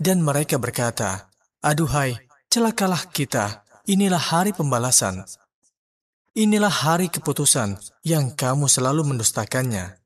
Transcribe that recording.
Dan mereka berkata, "Aduhai, celakalah kita, inilah hari pembalasan. Inilah hari keputusan yang kamu selalu mendustakannya."